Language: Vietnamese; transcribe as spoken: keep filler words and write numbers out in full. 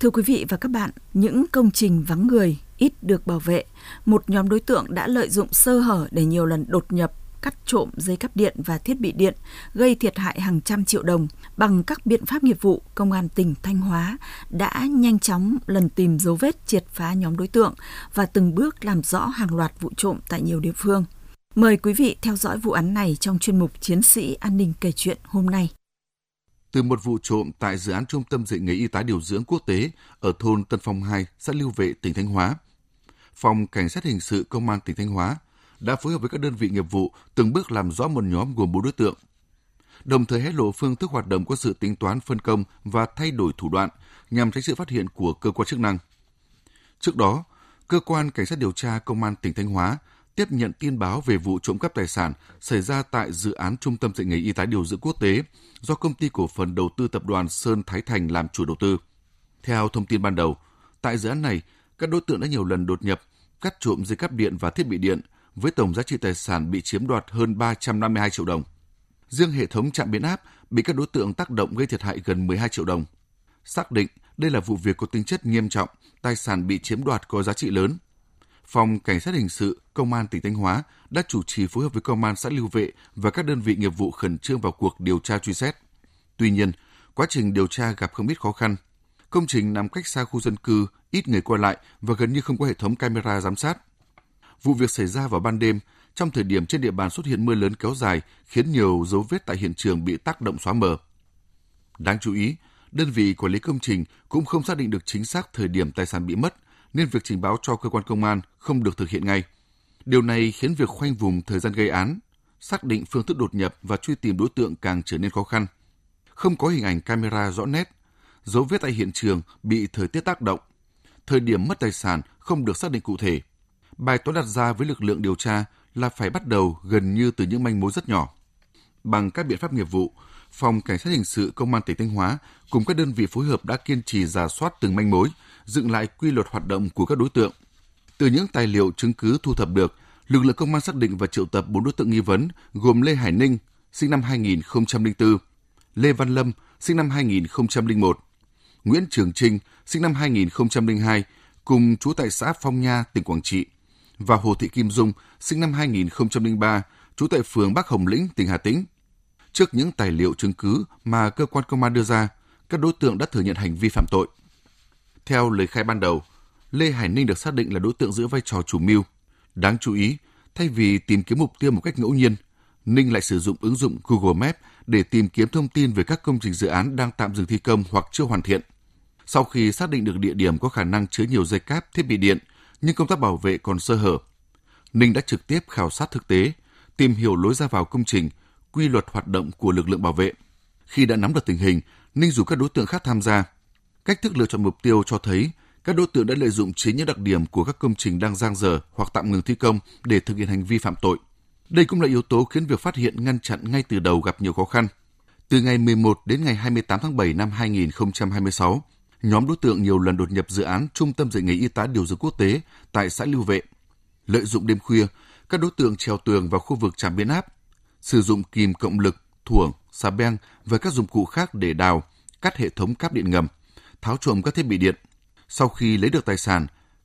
Thưa quý vị và các bạn, những công trình vắng người, ít được bảo vệ, một nhóm đối tượng đã lợi dụng sơ hở để nhiều lần đột nhập, cắt trộm dây cáp điện và thiết bị điện, gây thiệt hại hàng trăm triệu đồng. Bằng các biện pháp nghiệp vụ, Công an tỉnh Thanh Hóa đã nhanh chóng lần tìm dấu vết triệt phá nhóm đối tượng và từng bước làm rõ hàng loạt vụ trộm tại nhiều địa phương. Mời quý vị theo dõi vụ án này trong chuyên mục Chiến sĩ An ninh kể chuyện hôm nay. Từ một vụ trộm tại dự án Trung tâm dạy nghề y tá điều dưỡng quốc tế ở thôn Tân Phong hai, xã Lưu Vệ, tỉnh Thanh Hóa, Phòng Cảnh sát Hình sự Công an tỉnh Thanh Hóa đã phối hợp với các đơn vị nghiệp vụ từng bước làm rõ một nhóm gồm bốn đối tượng, đồng thời hé lộ phương thức hoạt động có sự tính toán phân công và thay đổi thủ đoạn nhằm tránh sự phát hiện của cơ quan chức năng. Trước đó, Cơ quan Cảnh sát điều tra Công an tỉnh Thanh Hóa tiếp nhận tin báo về vụ trộm cắp tài sản xảy ra tại dự án Trung tâm dạy nghề y tá điều dưỡng quốc tế do Công ty Cổ phần Đầu tư Tập đoàn Sơn Thái Thành làm chủ đầu tư. Theo thông tin ban đầu, tại dự án này, các đối tượng đã nhiều lần đột nhập, cắt trộm dây cáp điện và thiết bị điện với tổng giá trị tài sản bị chiếm đoạt hơn ba trăm năm mươi hai triệu đồng. Riêng hệ thống trạm biến áp bị các đối tượng tác động gây thiệt hại gần mười hai triệu đồng. Xác định đây là vụ việc có tính chất nghiêm trọng, tài sản bị chiếm đoạt có giá trị lớn. Phòng Cảnh sát Hình sự Công an tỉnh Thanh Hóa đã chủ trì phối hợp với Công an xã Lưu Vệ và các đơn vị nghiệp vụ khẩn trương vào cuộc điều tra truy xét. Tuy nhiên, quá trình điều tra gặp không ít khó khăn. Công trình nằm cách xa khu dân cư, ít người qua lại và gần như không có hệ thống camera giám sát. Vụ việc xảy ra vào ban đêm, trong thời điểm trên địa bàn xuất hiện mưa lớn kéo dài, khiến nhiều dấu vết tại hiện trường bị tác động xóa mờ. Đáng chú ý, đơn vị quản lý công trình cũng không xác định được chính xác thời điểm tài sản bị mất, nên việc trình báo cho cơ quan công an không được thực hiện ngay. Điều này khiến việc khoanh vùng thời gian gây án, xác định phương thức đột nhập và truy tìm đối tượng càng trở nên khó khăn. Không có hình ảnh camera rõ nét, dấu vết tại hiện trường bị thời tiết tác động, thời điểm mất tài sản không được xác định cụ thể. Bài toán đặt ra với lực lượng điều tra là phải bắt đầu gần như từ những manh mối rất nhỏ. Bằng các biện pháp nghiệp vụ, Phòng Cảnh sát Hình sự Công an tỉnh Thanh Hóa cùng các đơn vị phối hợp đã kiên trì rà soát từng manh mối, dựng lại quy luật hoạt động của các đối tượng. Từ những tài liệu chứng cứ thu thập được, lực lượng công an xác định và triệu tập bốn đối tượng nghi vấn gồm Lê Hải Ninh, sinh năm hai nghìn không trăm lẻ bốn, Lê Văn Lâm, sinh năm hai nghìn không trăm lẻ một, Nguyễn Trường Trinh, sinh năm hai nghìn không trăm lẻ hai, cùng trú tại xã Phong Nha, tỉnh Quảng Trị, và Hồ Thị Kim Dung, sinh năm hai nghìn không trăm lẻ ba, trú tại phường Bắc Hồng Lĩnh, tỉnh Hà Tĩnh. Trước những tài liệu chứng cứ mà cơ quan công an đưa ra, các đối tượng đã thừa nhận hành vi phạm tội. Theo lời khai ban đầu, Lê Hải Ninh được xác định là đối tượng giữ vai trò chủ mưu. Đáng chú ý, thay vì tìm kiếm mục tiêu một cách ngẫu nhiên, Ninh lại sử dụng ứng dụng Google Maps để tìm kiếm thông tin về các công trình dự án đang tạm dừng thi công hoặc chưa hoàn thiện. Sau khi xác định được địa điểm có khả năng chứa nhiều dây cáp, thiết bị điện, nhưng công tác bảo vệ còn sơ hở, Ninh đã trực tiếp khảo sát thực tế, tìm hiểu lối ra vào công trình, quy luật hoạt động của lực lượng bảo vệ. Khi đã nắm được tình hình, Ninh rủ các đối tượng khác tham gia. Cách thức lựa chọn mục tiêu cho thấy các đối tượng đã lợi dụng chính những đặc điểm của các công trình đang dang dở hoặc tạm ngừng thi công để thực hiện hành vi phạm tội. Đây cũng là yếu tố khiến việc phát hiện ngăn chặn ngay từ đầu gặp nhiều khó khăn. Từ ngày mười một đến ngày hai mươi tám tháng bảy năm hai nghìn không trăm hai mươi sáu, nhóm đối tượng nhiều lần đột nhập dự án Trung tâm dạy nghề y tá điều dưỡng quốc tế tại xã Lưu Vệ. Lợi dụng đêm khuya, các đối tượng trèo tường vào khu vực trạm biến áp, sử dụng kìm cộng lực, thuổng, xà beng và các dụng cụ khác để đào, cắt hệ thống cáp điện ngầm, tháo trộm các thiết bị điện. Sau khi lấy được tài sản,